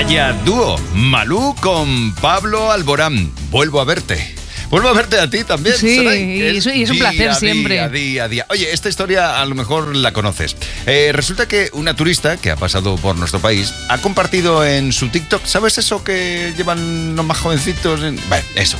Vaya dúo, Malú con Pablo Alborán. Vuelvo a verte. Vuelvo a verte a ti también. Sí, Saray, y es un placer siempre. Día. Oye, esta historia a lo mejor la conoces. Resulta que una turista que ha pasado por nuestro país ha compartido en su TikTok, ¿sabes eso que llevan los más jovencitos? Bueno, eso.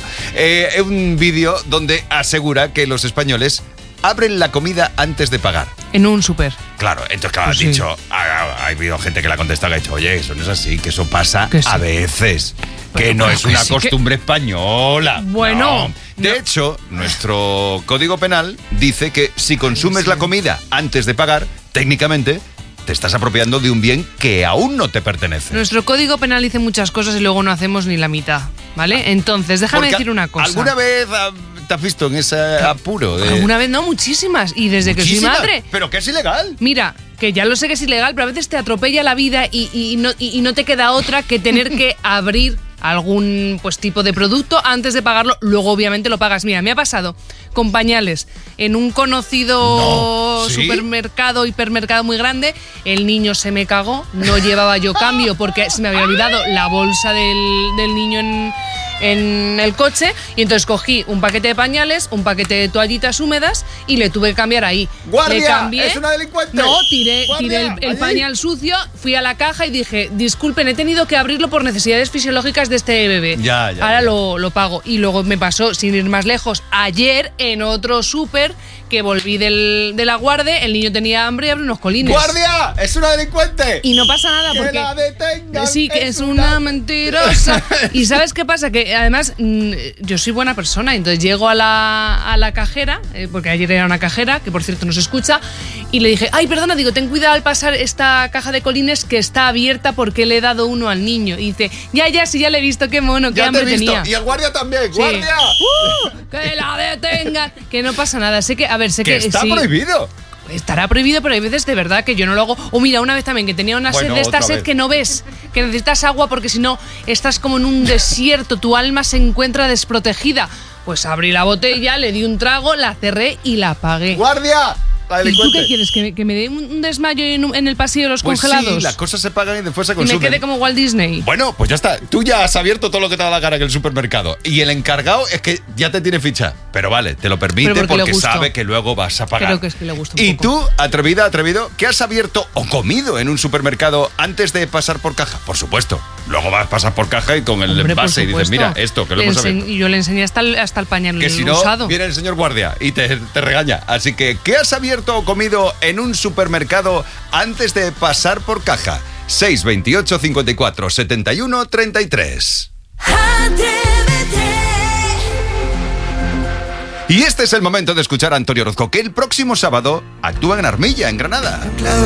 Un vídeo donde asegura que los españoles abren la comida antes de pagar. En un súper. Claro, entonces claro, Pues ha dicho, ha habido gente que le ha contestado, que ha dicho, oye, eso no es así, que eso pasa Que sí. a veces, Pero que no claro es que una sí, costumbre española. Bueno, No. De hecho, nuestro Código Penal dice que si consumes la comida antes de pagar, técnicamente te estás apropiando de un bien que aún no te pertenece. Nuestro código penal dice muchas cosas y luego no hacemos ni la mitad, ¿vale? Entonces, déjame Porque decir una cosa. ¿Alguna vez te has visto en ese apuro? Alguna vez no, muchísimas. Y desde que soy Muchísimas, madre. pero que es ilegal. Mira, que ya lo sé que es ilegal, pero a veces te atropella la vida y no te queda otra que tener que abrir algún tipo de producto antes de pagarlo. Luego obviamente lo pagas. Mira, me ha pasado con pañales en un conocido supermercado, hipermercado muy grande. El niño se me cagó, no llevaba yo cambio porque se me había olvidado la bolsa del niño en el coche, y entonces cogí un paquete de pañales, un paquete de toallitas húmedas y le tuve que cambiar ahí. ¡Guardia! Le cambié, ¡Es una delincuente! No, tiré el allí. pañal sucio, fui a la caja y dije, disculpen, he tenido que abrirlo por necesidades fisiológicas de este bebé. Ya. Ahora lo pago. Y luego me pasó, sin ir más lejos, ayer en otro súper, que volví de la guardia, el niño tenía hambre y abrí unos colines. ¡Guardia! ¡Es una delincuente! Y no pasa nada ¡Que porque la detengan! sí, que es una mentirosa. ¿Y sabes qué pasa? Que además yo soy buena persona, entonces llego a la cajera, porque ayer era una cajera, que por cierto no se escucha, y le dije, ay, perdona, digo, ten cuidado al pasar esta caja de colines que está abierta porque le he dado uno al niño. Y dice, ya, sí, ya le he visto, qué mono, qué Ya te hambre he visto. tenía. Y el guardia también. Sí. ¡Guardia! ¡Que la detengan! Que no pasa nada, sé que Está sí. prohibido. Estará prohibido, pero hay veces de verdad que yo no lo hago. O mira, una vez también que tenía una sed de esta otra sed vez. que no ves, que necesitas agua porque si no estás como en un desierto, tu alma se encuentra desprotegida. Pues abrí la botella, le di un trago, la cerré y la apagué. ¡Guardia! La ¿Y tú delincuente. qué quieres? ¿Que me dé un desmayo en el pasillo de los Pues congelados? sí, las cosas se pagan y después se Y consumen. me quede como Walt Disney. Bueno, pues ya está. Tú ya has abierto todo lo que te da la gana en el supermercado. Y el encargado es que ya te tiene ficha. Pero vale, te lo permite Pero porque porque le gusto. sabe que luego vas a pagar. Creo que es que le gusta un ¿Y poco. tú, atrevido, qué has abierto o comido en un supermercado antes de pasar por caja? Por supuesto. Luego vas a pasar por caja y con el Hombre, por envase y dices, supuesto. mira, esto que lo hemos abierto. Y yo le enseñé hasta el pañal Que si no, usado. viene el señor guardia y te regaña. Así que, ¿qué has abierto o comido en un supermercado antes de pasar por caja? 628 54 71 33. Y este es el momento de escuchar a Antonio Orozco, que el próximo sábado actúa en Armilla, en Granada.